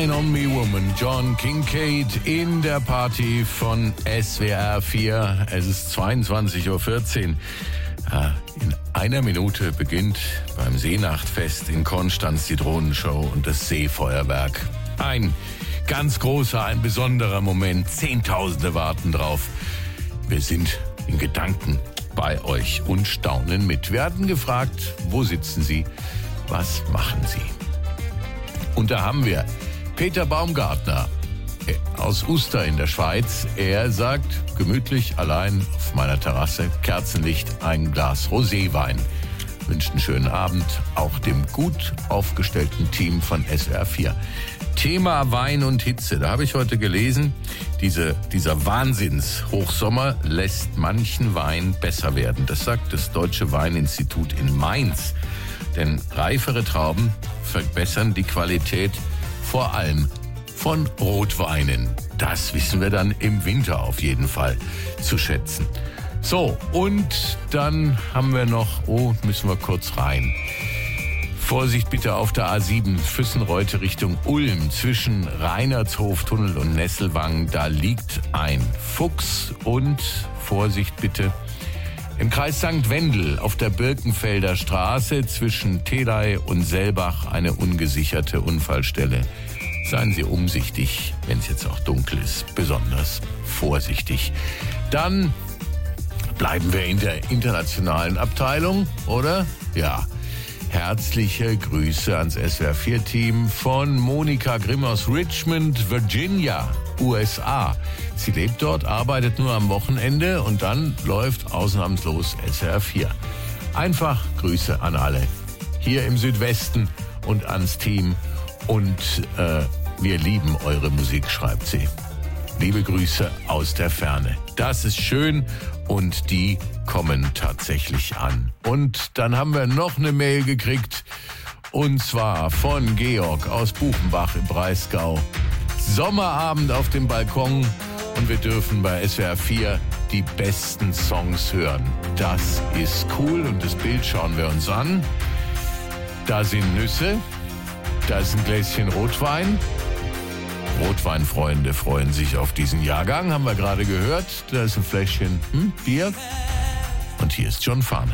Shine on Me Woman, John Kincade in der Party von SWR 4. Es ist 22.14 Uhr. In einer Minute beginnt beim Seenachtfest in Konstanz die Drohnenshow und das Seefeuerwerk. Ein ganz großer, ein besonderer Moment. Zehntausende warten drauf. Wir sind in Gedanken bei euch und staunen mit. Wir hatten gefragt, wo sitzen Sie? Was machen Sie? Und da haben wir Peter Baumgartner aus Uster in der Schweiz. Er sagt, gemütlich allein auf meiner Terrasse, Kerzenlicht, ein Glas Roséwein. Wünscht einen schönen Abend, auch dem gut aufgestellten Team von SWR 4. Thema Wein und Hitze. Da habe ich heute gelesen, dieser Wahnsinns-Hochsommer lässt manchen Wein besser werden. Das sagt das Deutsche Weininstitut in Mainz. Denn reifere Trauben verbessern die Qualität vor allem von Rotweinen. Das wissen wir dann im Winter auf jeden Fall zu schätzen. So, und dann haben wir noch, müssen wir kurz rein. Vorsicht bitte auf der A7 Füssenreute Richtung Ulm zwischen Reinertshoftunnel und Nesselwang. Da liegt ein Fuchs und Vorsicht bitte im Kreis St. Wendel auf der Birkenfelder Straße zwischen Telei und Selbach eine ungesicherte Unfallstelle. Seien Sie umsichtig, wenn es jetzt auch dunkel ist, besonders vorsichtig. Dann bleiben wir in der internationalen Abteilung, oder? Ja. Herzliche Grüße ans SWR4-Team von Monika Grimm aus Richmond, Virginia, USA. Sie lebt dort, arbeitet nur am Wochenende und dann läuft ausnahmslos SWR4. Einfach Grüße an alle hier im Südwesten und ans Team. Und wir lieben eure Musik, schreibt sie. Liebe Grüße aus der Ferne. Das ist schön und die kommen tatsächlich an. Und dann haben wir noch eine Mail gekriegt und zwar von Georg aus Buchenbach im Breisgau. Sommerabend auf dem Balkon und wir dürfen bei SWR 4 die besten Songs hören. Das ist cool und das Bild schauen wir uns an. Da sind Nüsse, da ist ein Gläschen Rotwein. Rotweinfreunde freuen sich auf diesen Jahrgang, haben wir gerade gehört. Da ist ein Fläschchen Bier. Und hier ist John Farnham.